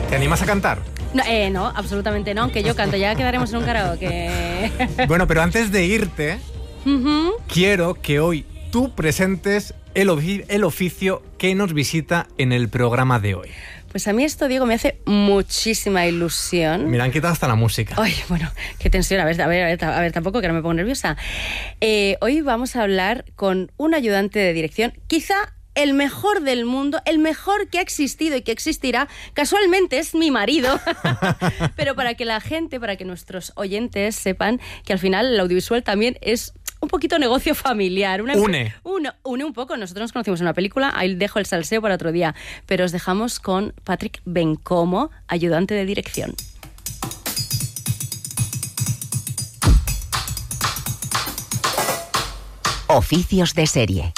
¿Te animas a cantar? No, absolutamente no, aunque yo canto, ya quedaremos en un karaoke. Bueno, pero antes de irte, quiero que hoy tú presentes el oficio que nos visita en el programa de hoy. Pues a mí esto, Diego, me hace muchísima ilusión. Mira, han quitado hasta la música. Ay, bueno, qué tensión. A ver, tampoco, que no me pongo nerviosa. Hoy vamos a hablar con un ayudante de dirección, quizá el mejor del mundo, el mejor que ha existido y que existirá. Casualmente es mi marido. Pero para que la gente, para que nuestros oyentes sepan que al final el audiovisual también es un poquito negocio familiar. Une un poco. Nosotros nos conocimos en una película, ahí dejo el salseo para otro día. Pero os dejamos con Patrick Bencomo, ayudante de dirección. Oficios de serie.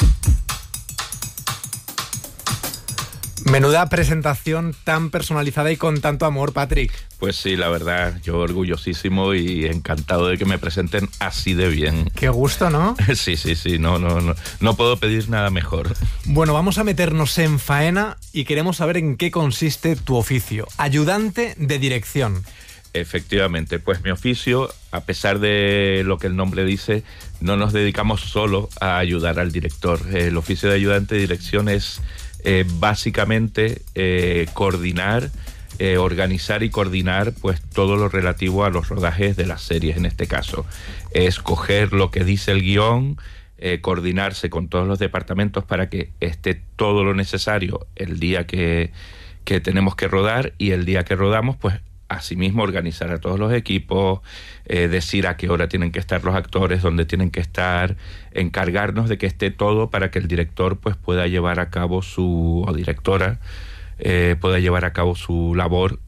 Menuda presentación tan personalizada y con tanto amor, Patrick. Pues sí, la verdad, yo orgullosísimo y encantado de que me presenten así de bien. Qué gusto, ¿no? Sí, no puedo pedir nada mejor. Bueno, vamos a meternos en faena y queremos saber en qué consiste tu oficio. Ayudante de dirección. Efectivamente, pues mi oficio, a pesar de lo que el nombre dice, no nos dedicamos solo a ayudar al director. El oficio de ayudante de dirección es básicamente coordinar, organizar y coordinar pues todo lo relativo a los rodajes de las series. En este caso es coger lo que dice el guión, coordinarse con todos los departamentos para que esté todo lo necesario el día que tenemos que rodar, y el día que rodamos pues asimismo organizar a todos los equipos, decir a qué hora tienen que estar los actores, dónde tienen que estar, encargarnos de que esté todo para que el director pues pueda llevar a cabo o directora pueda llevar a cabo su labor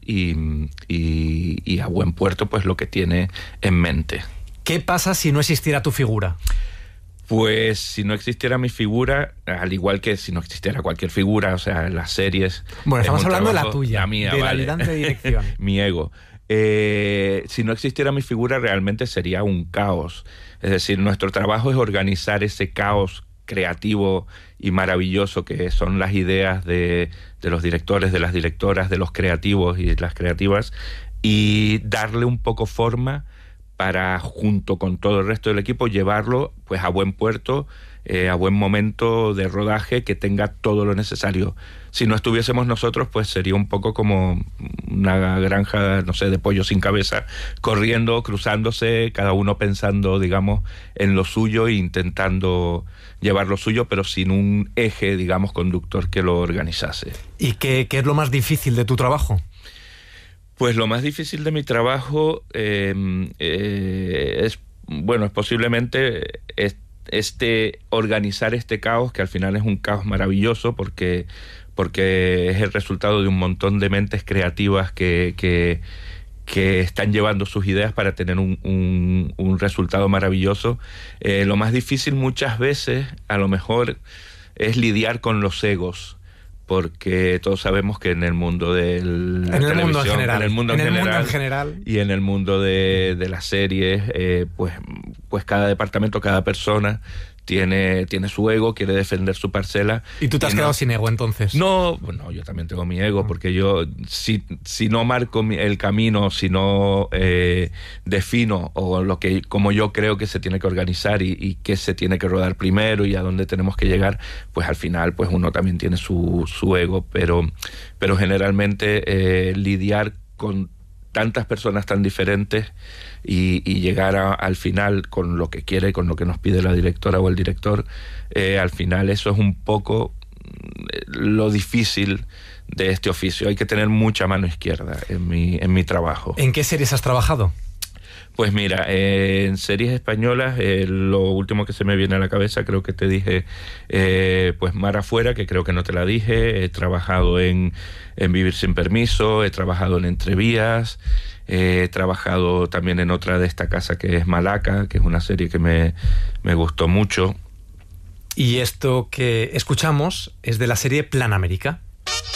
y a buen puerto pues lo que tiene en mente. ¿Qué pasa si no existiera tu figura? Pues si no existiera mi figura, al igual que si no existiera cualquier figura, o sea, las series... Bueno, estamos hablando de la tuya, la mía, del vale. ayudante de dirección. Mi ego. Si no existiera mi figura, realmente sería un caos. Es decir, nuestro trabajo es organizar ese caos creativo y maravilloso que son las ideas de los directores, de las directoras, de los creativos y las creativas, y darle un poco forma para, junto con todo el resto del equipo, llevarlo pues a buen puerto, a buen momento de rodaje, que tenga todo lo necesario. Si no estuviésemos nosotros, pues sería un poco como una granja, no sé, de pollo sin cabeza, corriendo, cruzándose, cada uno pensando, digamos, en lo suyo e intentando llevar lo suyo, pero sin un eje, digamos, conductor que lo organizase. ¿Y qué es lo más difícil de tu trabajo? Pues lo más difícil de mi trabajo es posiblemente organizar este caos, que al final es un caos maravilloso porque es el resultado de un montón de mentes creativas que están llevando sus ideas para tener un resultado maravilloso. Lo más difícil muchas veces, a lo mejor, es lidiar con los egos, porque todos sabemos que en el mundo de la televisión, en el mundo en general y en el mundo de las series, pues cada departamento, cada persona tiene su ego, quiere defender su parcela. ¿Y tú te has quedado sin ego entonces? No, bueno, yo también tengo mi ego, porque yo si no marco el camino, si no defino como yo creo que se tiene que organizar y qué se tiene que rodar primero y a dónde tenemos que llegar, pues al final pues uno también tiene su ego, pero generalmente lidiar con tantas personas tan diferentes y llegar al final con lo que quiere, con lo que nos pide la directora o el director, al final eso es un poco lo difícil de este oficio. Hay que tener mucha mano izquierda en mi trabajo. ¿En qué series has trabajado? Pues mira, en series españolas, lo último que se me viene a la cabeza, creo que te dije, pues Mar Afuera, que creo que no te la dije. He trabajado en Vivir sin permiso, he trabajado en Entrevías, he trabajado también en otra de esta casa que es Malaca, que es una serie que me gustó mucho. Y esto que escuchamos es de la serie Plan América.